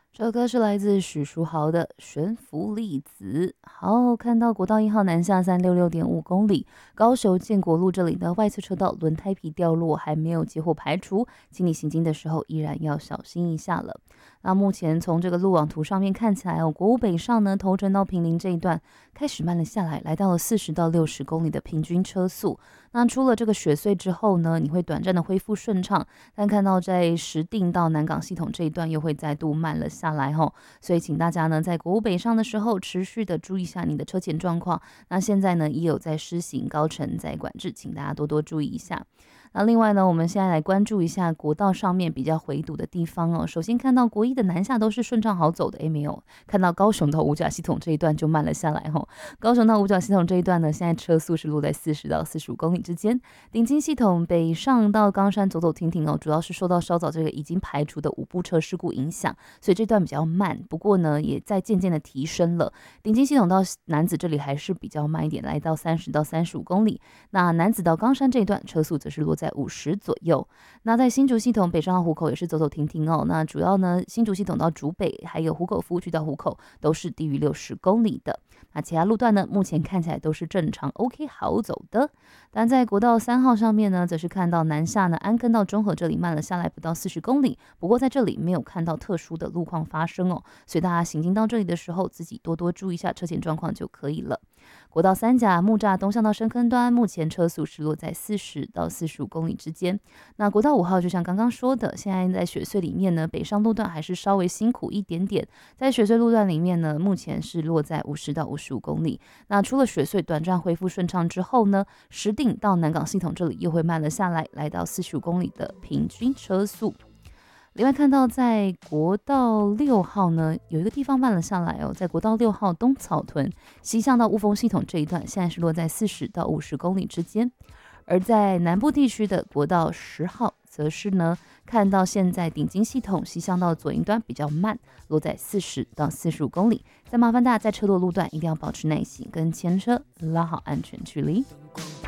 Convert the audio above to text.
这首歌是来自许书豪的《悬浮粒子》。好，看到国道1号南下366.5公里，高雄建国路这里的外侧车道轮胎皮掉落还没有结果排除，请你行经的时候依然要小心一下了。那目前从这个路网图上面看起来国五北上呢，头城到坪林这一段开始慢了下来，来到了40到60公里的平均车速。那出了这个雪隧之后呢，你会短暂的恢复顺畅，但看到在石碇到南港系统这一段又会再度慢了下来所以请大家呢在国五北上的时候持续的注意一下你的车前状况。那现在呢也有在施行高承载管制，请大家多多注意一下。那另外呢，我们现在来关注一下国道上面比较回堵的地方首先看到国一的南下都是顺畅好走的，没有看到高雄到五甲系统这一段就慢了下来高雄到五甲系统这一段呢，现在车速是落在40到45公里之间。顶金系统北上到冈山走走停停主要是受到稍早这个已经排除的5部车事故影响，所以这段比较慢。不过呢，也在渐渐的提升了。顶金系统到楠梓这里还是比较慢一点，来到30到35公里。那楠梓到冈山这一段车速则是落在50左右。那在新竹系统北上到湖口也是走走停停那主要呢，新竹系统到竹北还有湖口服务区到湖口都是低于60公里的。那其他路段呢，目前看起来都是正常 OK 好走的。但在国道3号上面呢，则是看到南下呢，安坑到中和这里慢了下来不到40公里，不过在这里没有看到特殊的路况发生所以大家行经到这里的时候，自己多多注意一下车前状况就可以了。国道3甲木栅东向到深坑端，目前车速是落在40到45公里之间。那国道5号就像刚刚说的，现在在雪隧里面呢，北上路段还是稍微辛苦一点点。在雪隧路段里面呢，目前是落在50到55公里。那除了雪隧短暂恢复顺畅之后呢，石碇到南港系统这里又会慢了下来，来到45公里的平均车速。另外看到在国道6号呢，有一个地方慢了下来在国道6号东草屯西向到雾峰系统这一段，现在是落在40到50公里之间。而在南部地区的国道10号，则是呢看到现在顶金系统西向到左营端比较慢，落在40到45公里。再麻烦大家在车多路段一定要保持耐心，跟前车拉好安全距离。